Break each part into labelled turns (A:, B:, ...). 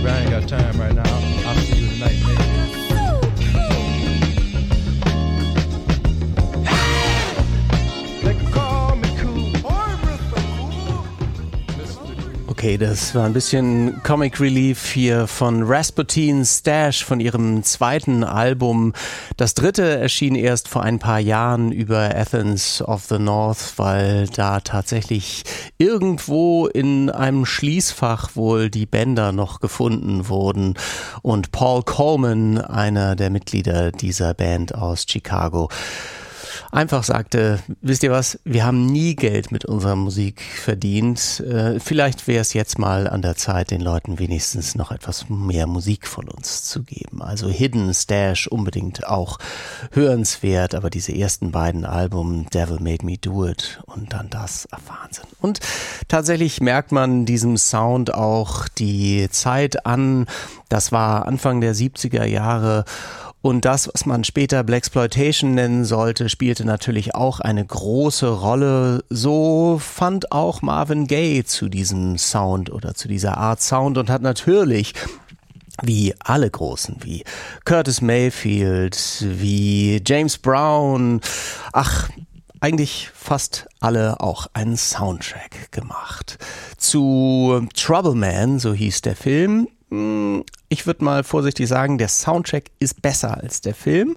A: baby. I ain't got time right now. I'll see you tonight, baby.
B: Okay, das war ein bisschen Comic Relief hier von Rasputin Stash von ihrem zweiten Album. Das dritte erschien erst vor ein paar Jahren über Athens of the North, weil da tatsächlich irgendwo in einem Schließfach wohl die Bänder noch gefunden wurden und Paul Coleman, einer der Mitglieder dieser Band aus Chicago, einfach sagte, wisst ihr was, wir haben nie Geld mit unserer Musik verdient. Vielleicht wäre es jetzt mal an der Zeit, den Leuten wenigstens noch etwas mehr Musik von uns zu geben. Also Hidden Stash unbedingt auch hörenswert, aber diese ersten beiden Alben, Devil Made Me Do It und dann das, Wahnsinn. Und tatsächlich merkt man diesem Sound auch die Zeit an. Das war Anfang der 70er Jahre. Und das, was man später Blaxploitation nennen sollte, spielte natürlich auch eine große Rolle. So fand auch Marvin Gaye zu diesem Sound oder zu dieser Art Sound und hat natürlich, wie alle Großen, wie Curtis Mayfield, wie James Brown, eigentlich fast alle auch einen Soundtrack gemacht. Zu Trouble Man, so hieß der Film. Ich würde mal vorsichtig sagen, der Soundtrack ist besser als der Film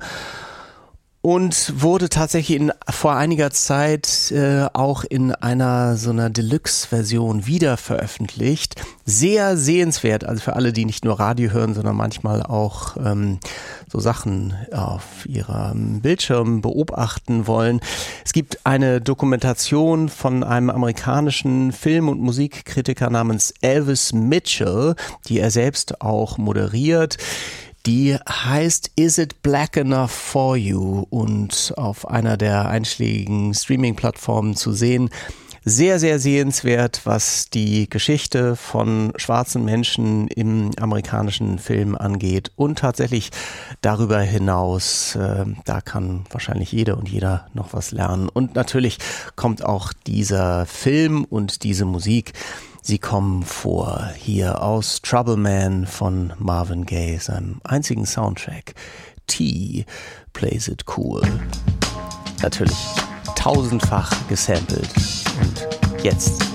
B: und wurde tatsächlich vor einiger Zeit auch in einer so einer Deluxe-Version wieder veröffentlicht. Sehr sehenswert, also für alle, die nicht nur Radio hören, sondern manchmal auch so Sachen auf ihrem Bildschirm beobachten wollen. Es gibt eine Dokumentation von einem amerikanischen Film- und Musikkritiker namens Elvis Mitchell, die er selbst auch moderiert. Die heißt Is It Black Enough For You und auf einer der einschlägigen Streaming-Plattformen zu sehen. Sehr, sehr sehenswert, was die Geschichte von schwarzen Menschen im amerikanischen Film angeht und tatsächlich darüber hinaus, da kann wahrscheinlich jede und jeder noch was lernen. Und natürlich kommt auch dieser Film und diese Musik, sie kommen vor hier aus Trouble Man von Marvin Gaye, seinem einzigen Soundtrack. T Plays It Cool. Natürlich tausendfach gesampelt. Und jetzt